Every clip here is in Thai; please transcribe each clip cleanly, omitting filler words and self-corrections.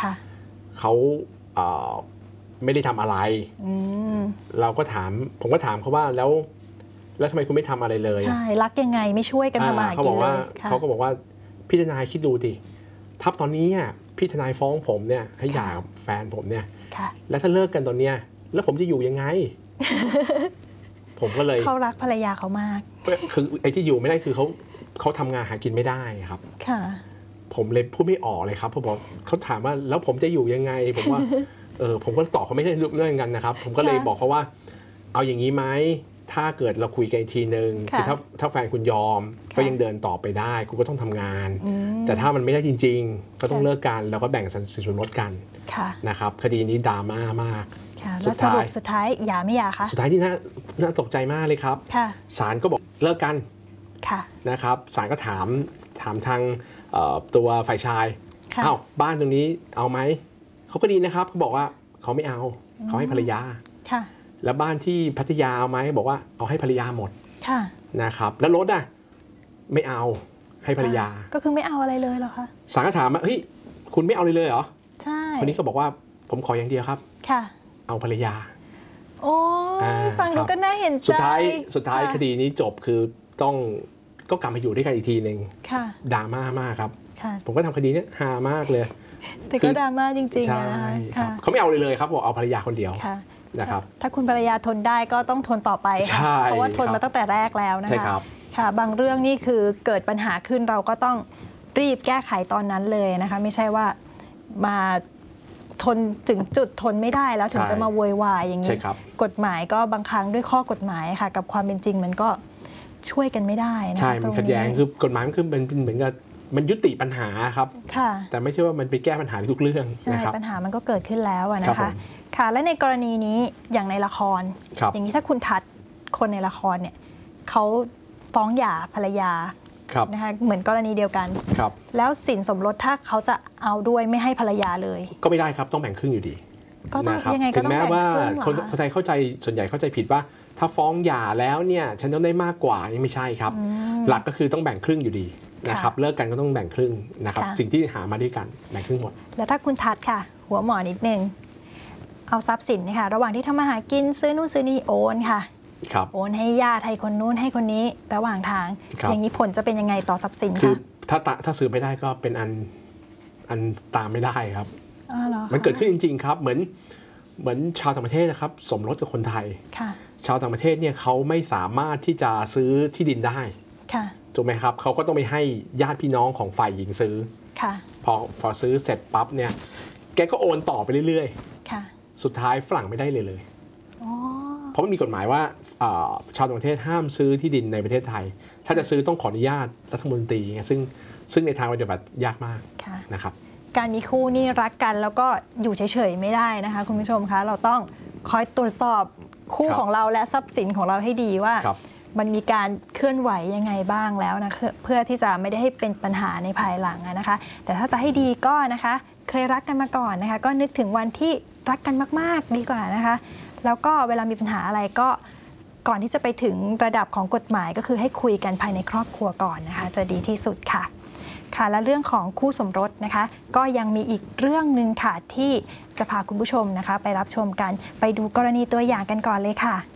เขาไม่ได้ทำอะไรเราก็ถามผมก็ถามเขาว่าแล้วทำไมคุณไม่ทำอะไรเลยใช่รักยังไงไม่ช่วยกันทำมาหากินเลยเขาก็บอกว่าพี่ทนายคิดดูดิถ้าตอนนี้พี่ทนายฟ้องผมเนี่ยให้หย่ากับแฟนผมเนี่ยแล้วถ้าเลิกกันตอนเนี้ยแล้วผมจะอยู่ยังไง ผมก็เลยเขารักภรรยาเขามากคือไอ้ที่อยู่ไม่ได้คือเขาทำงานหากินไม่ได้ครับค่ะผมเลยพูดไม่ออกเลยครับเพราะบอกเขาถามว่าแล้วผมจะอยู่ยังไงผมว่าผมก็ตอบเขาไม่ได้เรื่องกันนะครับผมก็เลยบอกเขาว่าเอาอย่างนี้ไหมถ้าเกิดเราคุยกันอีกทีนึงคือถ้าแฟนคุณยอมก็ยังเดินต่อไปได้คุณก็ต้องทำงานแต่ถ้ามันไม่ได้จริงๆก็ต้องเลิกกันแล้วก็แบ่งสินสมรสกันนะครับคดีนี้ดราม่ามากแล้วสรุปสุดท้ายหย่าไม่หย่าคะสุดท้ายที่น่าตกใจมากเลยครับศาลก็บอกเลิกกันนะครับศาลก็ถามทางตัวฝ่ายชายอ้าวบ้านตรงนี้เอาไหมเขาก็ดีนะครับเขาบอกว่าเขาไม่เอาเขาให้ภรรยาแล้วบ้านที่พัทยาเอาไหมบอกว่าเอาให้ภรรยาหมดนะครับแล้วรถไม่เอาให้ภรรยาก็คือไม่เอาอะไรเลยเหรอคะศาลก็ถามว่าเฮ้ยคุณไม่เอาเลยเหรอใช่คนนี้ก็บอกว่าผมขออย่างเดียวครับเอาภรรยาโอ้ฟังแล้วก็น่าเห็นใจสุดท้ายคดีนี้จบคือก็กลับมาอยู่ด้วยกันอีกทีหนึ่งดราม่ามากครับผมก็ทำคดีนี้ฮามากเลยแต่ก็ดราม่าจริงๆนะเขาไม่เอาเลยครับบอกเอาภรรยาคนเดียวนะครับถ้าคุณภรรยาทนได้ก็ต้องทนต่อไปค่ะเพราะว่าทนมาตั้งแต่แรกแล้วนะคะค่ะบางเรื่องนี่คือเกิดปัญหาขึ้นเราก็ต้องรีบแก้ไขตอนนั้นเลยนะคะไม่ใช่ว่ามาทนถึงจุดทนไม่ได้แล้วถึงจะมาโวยวายอย่างนี้กฎหมายก็บางครั้งด้วยข้อกฎหมายค่ะกับความเป็นจริงมันก็ช่วยกันไม่ได้นะใช่มันขัดแย้งคือกฎหมายมันคือเป็นเหมือนกับมันยุติปัญหาครับแต่ไม่ใช่ว่ามันไปแก้ปัญหาทุกเรื่องใช่ปัญหามันก็เกิดขึ้นแล้วนะคะค่ะและในกรณีนี้อย่างในละครอย่างนี้ถ้าคุณทัดคนในละครเนี่ยเขาฟ้องหย่าภรรยานะคะเหมือนกรณีเดียวกันแล้วสินสมรสถ้าเขาจะเอาด้วยไม่ให้ภรรยาเลยก็ไม่ได้ครับต้องแบ่งครึ่งอยู่ดีก็ต้องยังไงก็ต้องแบ่งครึ่งถึงแม้ว่าคนไทยเข้าใจส่วนใหญ่เข้าใจผิดว่าถ้าฟ้องหย่าแล้วเนี่ยฉันต้องได้มากกว่านี่ไม่ใช่ครับหลักก็คือต้องแบ่งครึ่งอยู่ดีนะครับเลิกกันก็ต้องแบ่งครึ่งนะครับสิ่งที่หามาด้วยกันแบ่งครึ่งหมดแล้วถ้าคุณทัดค่ะหัวหมอนิดนึงเอาทรัพย์สินนะคะระหว่างที่ทำมาหากินซื้อนู่นซื้อนี่โอนค่ะโอนให้ญาติให้คนนู้นให้คนนี้ระหว่างทางอย่างนี้ผลจะเป็นยังไงต่อทรัพย์สินคือถ้าซื้อไม่ได้ก็เป็นอันตามไม่ได้ครับมันเกิดขึ้นจริงๆครับเหมือนชาวต่างประเทศนะครับสมรสกับคนไทยชาวต่างประเทศเนี่ยเขาไม่สามารถที่จะซื้อที่ดินได้ถูกไหมครับเขาก็ต้องไปให้ญาติพี่น้องของฝ่ายหญิงซื้อพอซื้อเสร็จปั๊บเนี่ยแกก็โอนต่อไปเรื่อยๆสุดท้ายฝรั่งไม่ได้เลยเพราะมันมีกฎหมายว่าชาวต่างประเทศห้ามซื้อที่ดินในประเทศไทยถ้าจะซื้อต้องขออนุญาตรัฐมนตรีซึ่งในทางปฏิบัติยากมากนะครับการมีคู่นี่รักกันแล้วก็อยู่เฉยๆไม่ได้นะคะคุณผู้ชมคะเราต้องคอยตรวจสอบคู่ของเราและทรัพย์สินของเราให้ดีว่ามันมีการเคลื่อนไหวยังไงบ้างแล้วนะเพื่อที่จะไม่ได้ให้เป็นปัญหาในภายหลังนะคะแต่ถ้าจะให้ดีก็นะคะเคยรักกันมาก่อนนะคะก็นึกถึงวันที่รักกันมากๆดีกว่านะคะแล้วก็เวลามีปัญหาอะไรก็ก่อนที่จะไปถึงระดับของกฎหมายก็คือให้คุยกันภายในครอบครัวก่อนนะคะจะดีที่สุดค่ะค่ะและเรื่องของคู่สมรสนะคะก็ยังมีอีกเรื่องหนึ่งค่ะที่จะพาคุณผู้ชมนะคะไปรับชมกันไปดูกรณีตัวอย่างกันก่อนเลยค่ะ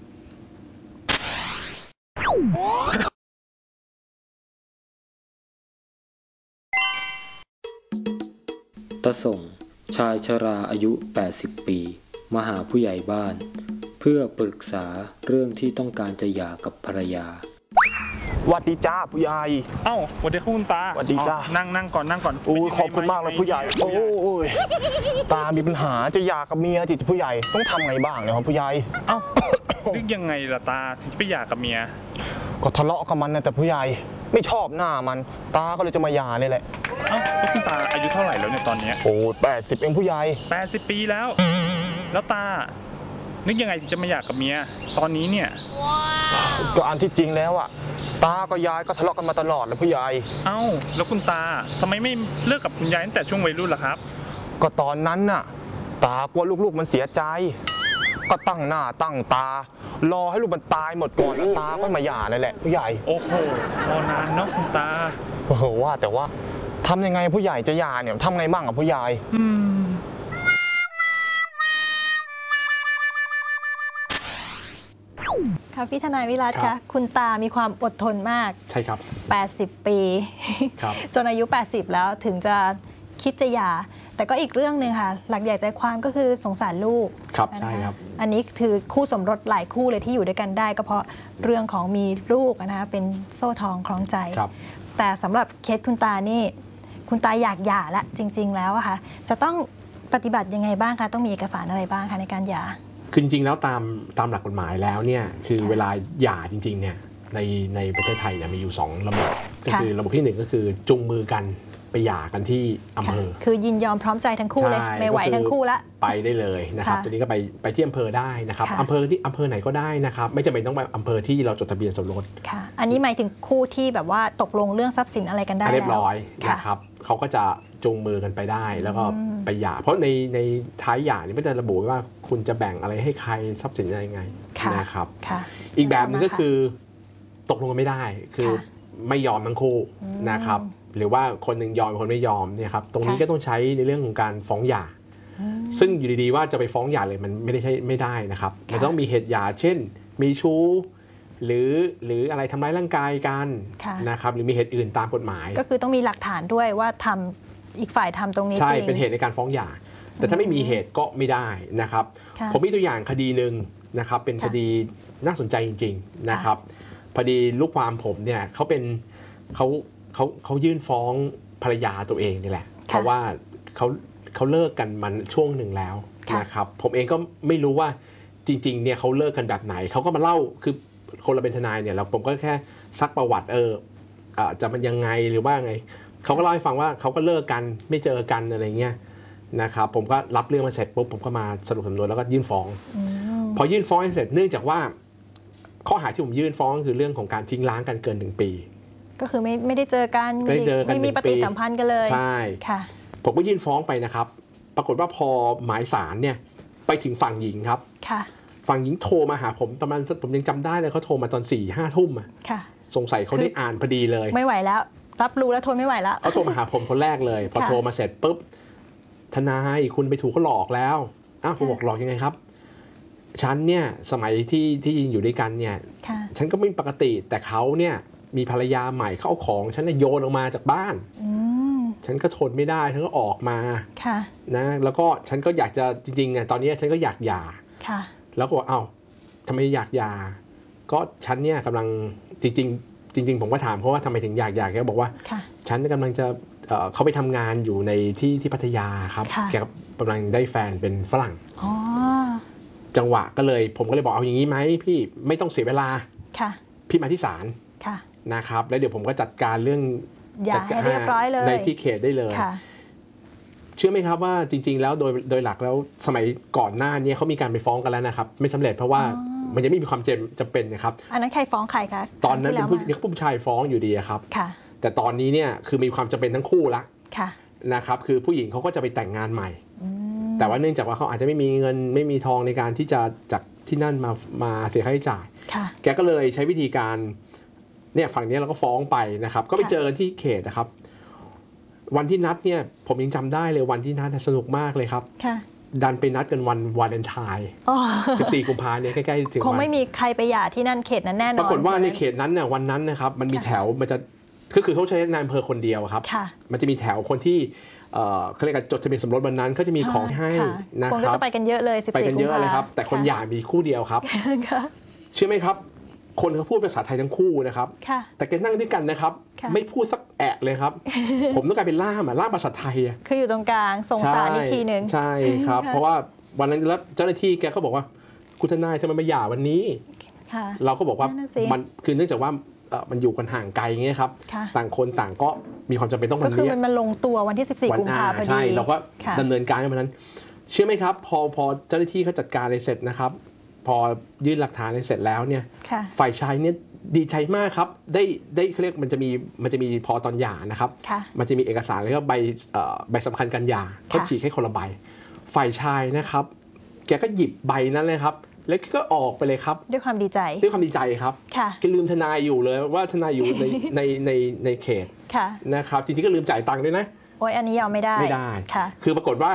ตาส่งชายชราอายุ80ปีมาหาผู้ใหญ่บ้านเพื่อปรึกษาเรื่องที่ต้องการจะหย่ากับภรรยาสวัสดีจ้าผู้ใหญ่เอ้าสวัสดีคุณตาสวัสดีจ้านั่งก่อนโอ้ขอบคุณมากเลยผู้ใหญ่โอ้ยตามีปัญหาจะหย่ากับเมียจิตผู้ใหญ่ต้องทำไงบ้างเนี่ยครับผู้ใหญ่เอ้านึกยังไงล่ะตาถึงจะไปหย่ากับเมียก็ทะเลาะกับมันนะแต่ผู้ใหญ่ไม่ชอบหน้ามันตาก็เลยจะมาหย่านี่แหละเอ้าแล้วคุณตาอายุเท่าไหร่แล้วเนี่ยตอนนี้โอ้80เองผู้ใหญ่ 80 ปีแล้วตานึกยังไงถึงจะมาหย่ากับเมียตอนนี้เนี่ยก็อันที่จริงแล้วอะตากับยายก็ทะเลาะกันมาตลอดเลยผู้ใหญ่เอ้าแล้วคุณตาทำไมไม่เลิกกับคุณยายตั้งแต่ช่วงวัยรุ่นล่ะครับก็ตอนนั้นน่ะตากลัวลูกๆมันเสียใจก็ตั้งหน้าตั้งตารอให้ลูกมันตายหมดก่อนแล้วตาก็มาหย่านั่นแหละผู้ใหญ่โอ้โหรอนานเนาะคุณตาว่าแต่ว่าททำยังไงผู้ใหญ่จะหย่าเนี่ยทำไงบ้างกับผู้ใหญ่ค่ะพี่ทนายวิรัตคะคุณตามีความอดทนมากใช่ครับ 80 ปีจนอายุ80แล้วถึงจะคิดจะหย่าแต่ก็อีกเรื่องหนึ่งค่ะหลักใหญ่ใจความก็คือสงสารลูกครับใช่ครับอันนี้คือคู่สมรสหลายคู่เลยที่อยู่ด้วยกันได้ก็เพราะเรื่องของมีลูกนะคะเป็นโซ่ทองคล้องใจแต่สำหรับเคสคุณตานี่คุณตาอยากหย่าละจริงๆแล้วค่ะจะต้องปฏิบัติยังไงบ้างคะต้องมีเอกสารอะไรบ้างคะในการหย่าคือจริงๆแล้วตามหลักกฎหมายแล้วเนี่ยคือเวลาหย่าจริงๆเนี่ยในประเทศไทยเนี่ยมีอยู่2ระบบก็คือระบบที่1ก็คือจุงมือกันไปหย่ากันที่อำเภอคือยินยอมพร้อมใจทั้งคู่เลยไม่ไหวทั้งคู่ละไปได้เลยนะครับตัวนี้ก็ไปที่อำเภอได้นะครับอำเภอไหนก็ได้นะครับไม่จำเป็นต้องไปอำเภอที่เราจดทะเบียนสมรสค่ะอันนี้หมายถึงคู่ที่แบบว่าตกลงเรื่องทรัพย์สินอะไรกันได้เรียบร้อยนะครับเขาก็จะจูงมือกันไปได้แล้วก็ไปหย่าเพราะในท้ายหย่านี่ไม่จะระบุว่าคุณจะแบ่งอะไรให้ใครทรัพย์สินอะไรยังไงนะครับอีกแบบนึงก็คือตกลงกันไม่ได้คือไม่ยอมทั้งคู่นะครับหรือว่าคนหนึ่งยอมคนไม่ยอมเนี่ยครับตรงนี้ก็ต้องใช้ในเรื่องของการฟ้องหย่าซึ่งอยู่ดีๆว่าจะไปฟ้องหย่าเลยมันไม่ได้นะครับมันต้องมีเหตุหย่าเช่นมีชู้หรืออะไรทำร้ายร่างกายกันนะครับหรือมีเหตุอื่นตามกฎหมายก็คือต้องมีหลักฐานด้วยว่าทำอีกฝ่ายทำตรงนี้จริงใช่เป็นเหตุในการฟ้องหย่าแต่ถ้าไม่มีเหตุก็ไม่ได้นะครับผมมีตัวอย่างคดีหนึ่งนะครับเป็นคดีน่าสนใจจริงๆนะครับพอดีลูกความผมเนี่ยเขายื่นฟ้องภรรยาตัวเองนี่แหละเพราะว่าเขาเลิกกันมันช่วงหนึ่งแล้วนะครับผมเองก็ไม่รู้ว่าจริงๆเนี่ยเขาเลิกกันแบบไหนเขาก็มาเล่าคือคนเราเป็นทนายเนี่ยผมก็แค่ซักประวัติจะมันยังไงหรือว่าไงเขาก็เล่าให้ฟังว่าเขาก็เลิกกันไม่เจอกันอะไรเงี้ยนะครับผมก็รับเรื่องมาเสร็จปุ๊บผมก็มาสรุปสำนวนแล้วก็ยื่นฟ้องพอยื่นฟ้องเสร็จเนื่องจากว่าข้อหาที่ผมยื่นฟ้องคือเรื่องของการทิ้งร้างกันเกิน1 ปีก็คือไม่ได้เจอกันไม่มีปฏิสัมพันธ์กันเลยใช่ค่ะผมก็ยื่นฟ้องไปนะครับปรากฏว่าพอหมายศาลเนี่ยไปถึงฝั่งหญิงครับค่ะฝั่งหญิงโทรมาหาผมประมาณผมยังจำได้เลยเขาโทรมาตอน4-5 ทุ่มค่ะสงสัยเขาได้อ่านพอดีเลยไม่ไหวแล้วรับรู้แล้วทนไม่ไหวแล้วเขาโทรมาหาผมคนแรกเลยพอโทรมาเสร็จปุ๊บทนายคุณไปถูกเขาหลอกแล้วผมบอกหลอกยังไงครับฉันเนี่ยสมัยที่อยู่ด้วยกันเนี่ยฉันก็ไม่ปกติแต่เขาเนี่ยมีภรรยาใหม่เขาเอาของฉันโยนออกมาจากบ้านฉันก็ทนไม่ได้ฉันก็ออกมานะแล้วก็ฉันก็อยากจะจริงๆตอนนี้ฉันก็อยากหย่าแล้วก็บอกทำไมอยากหย่าก็ฉันเนี่ยกำลังจริงผมก็ถามเขาว่าทำไมถึงอยากหย่าแกบอกว่าฉันกำลังจะเขาไปทำงานอยู่ในที่พัทยาครับแกกำลังได้แฟนเป็นฝรั่งจังหวะก็เลยผมก็เลยบอกเอาอย่างนี้ไหมพี่ไม่ต้องเสียเวลาพี่มาที่ศาลนะครับแล้วเดี๋ยวผมก็จัดการเรื่องจัดการเรียบร้อยเลยในที่เขตได้เลยเชื่อไหมครับว่าจริงๆแล้วโดยหลักแล้วสมัยก่อนหน้านี้เขามีการไปฟ้องกันแล้วนะครับไม่สำเร็จเพราะว่ามันยังไม่มีความจำเป็นนะครับอันนั้นใครฟ้องใครคะตอนนั้นเป็นผู้ชายฟ้องอยู่ดีครับแต่ตอนนี้เนี่ยคือมีความจำเป็นทั้งคู่ละนะครับคือผู้หญิงเขาก็จะไปแต่งงานใหม่แต่ว่าเนื่องจากว่าเขาอาจจะไม่มีเงินไม่มีทองในการที่จะจากที่นั่นมาเสียค่าใช้จ่ายแกก็เลยใช้วิธีการเนี่ยฝั่งนี้เราก็ฟ้องไปนะครับก็ไปเจอกันที่เขตนะครับวันที่นัดเนี่ยผมยังจำได้เลยวันที่นัดสนุกมากเลยครับดันไปนัดกันวันวาเลนไทน์14 กุมภาพันธ์เนี่ยใกล้ๆถึงคงไม่มีใครไปหย่าที่นั่นเขตนั้นแน่นอนปรากฏว่าในเขตนั้นเนี่ยวันนั้นนะครับมันมีแถวมันจะคือเขาใช้นายอำเภอคนเดียวครับมันจะมีแถวคนที่เขาเรียกกันจดทะเบียนสมรสวันนั้นเขาจะมีของให้นะครับคนก็จะไปกันเยอะเลย14 กุมภาพันธ์ไปกันเยอะเลยครับแต่คนหย่ามีคู่เดียวครับเชื่อไหมครับคนเขาพูดภาษาไทยทั้งคู่นะครับแต่แกนั่งด้วยกันนะครับไม่พูดสักแอะเลยครับ ผมต้องกลายเป็นล่ามภาษาไทยคืออยู่ตรงกลางส่งสารอีกทีหนึ่งใช่ครับเพราะว่าวันนั้นแล้วเจ้าหน้าที่แกก็บอกว่าคุณทนายทำไมมาหย่าวันนี้เราก็บอกว่ามันคือเนื่องจากว่ามันอยู่กันห่างไกลอย่างเงี้ยครับต่างคนต่างก็มีความจำเป็นต้องวันนี้ก็คือมันลงตัววันที่14 กุมภาพันธ์พอดีใช่เราก็ดำเนินการกันวันนั้นเชื่อไหมครับพอเจ้าหน้าที่เขาจัดการเสร็จนะครับพอยื่นหลักฐานเสร็จแล้วเนี่ยฝ่ายชายเนี่ยดีใจมากครับได้เขาเรียกมันจะมีพอตอนหย่านะครับมันจะมีเอกสารแล้วก็ใบสำคัญการหย่าเขาฉีกให้คนละใบฝ่ายชายนะครับแกก็หยิบใบนั้นเลยครับแล้วก็ออกไปเลยครับด้วยความดีใจครับค่ะก็ลืมทนายอยู่เลยว่าทนายอยู่ในเขตนะครับจริงๆก็ลืมจ่ายตังค์ด้วยนะโอ้ยอันนี้ยอมไม่ได้ค่ะคือปรากฏว่า